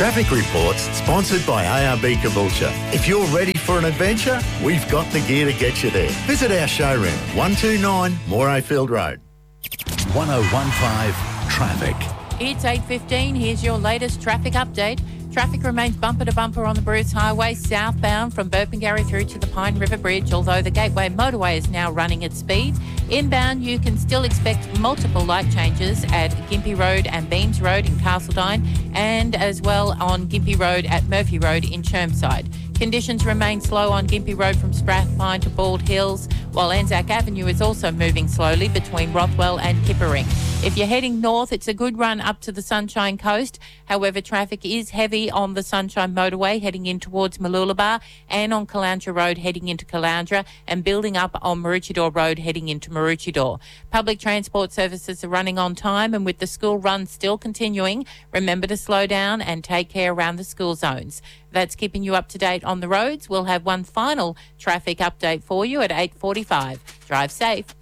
Traffic Reports, sponsored by ARB Caboolture. If you're ready for an adventure, we've got the gear to get you there. Visit our showroom, 129 Morayfield Road. 1015 Traffic. It's 8:15. Here's your latest traffic update. Traffic remains bumper to bumper on the Bruce Highway southbound from Burpengary through to the Pine River Bridge, although the Gateway motorway is now running at speed. Inbound, you can still expect multiple light changes at Gympie Road and Beams Road in Castledine, and as well on Gympie Road at Murphy Road in Chermside. Conditions remain slow on Gympie Road from Strathpine to Bald Hills, while Anzac Avenue is also moving slowly between Rothwell and Kippering. If you're heading north, it's a good run up to the Sunshine Coast. However, traffic is heavy on the Sunshine Motorway heading in towards Mooloolaba and on Caloundra Road heading into Caloundra and building up on Maroochydore Road heading into Maroochydore. Public transport services are running on time, and with the school run still continuing, remember to slow down and take care around the school zones. That's keeping you up to date on the roads. We'll have one final traffic update for you at 8:45. Drive safe.